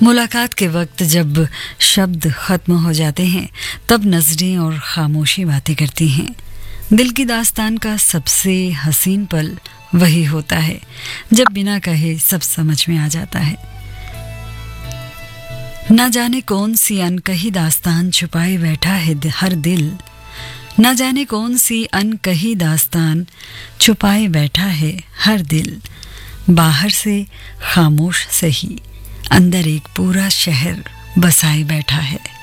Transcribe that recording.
मुलाकात के वक्त जब शब्द खत्म हो जाते हैं तब नजरें और खामोशी बातें करती हैं। दिल की दास्तान का सबसे हसीन पल वही होता है जब बिना कहे सब समझ में आ जाता है। ना जाने कौन सी अनकही दास्तान छुपाए बैठा है हर दिल, ना जाने कौन सी अनकही दास्तान छुपाए बैठा है हर दिल। बाहर से खामोश सही, अंदर एक पूरा शहर बसाए बैठा है।